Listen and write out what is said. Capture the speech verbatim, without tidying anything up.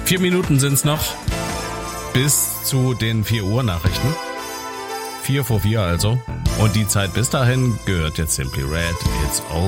Vier Minuten sind's noch bis zu den vier Uhr Nachrichten. Vier vor vier also. Und die Zeit bis dahin gehört jetzt Simply Red. It's all